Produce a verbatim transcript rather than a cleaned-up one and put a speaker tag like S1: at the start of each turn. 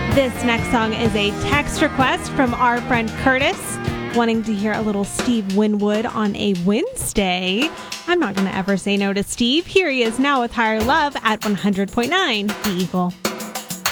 S1: This next song is a text request from our friend Curtis, wanting to hear a little Steve Winwood on a Wednesday. I'm not going to ever say no to Steve. Here he is now with Higher Love at one hundred point nine The Eagle.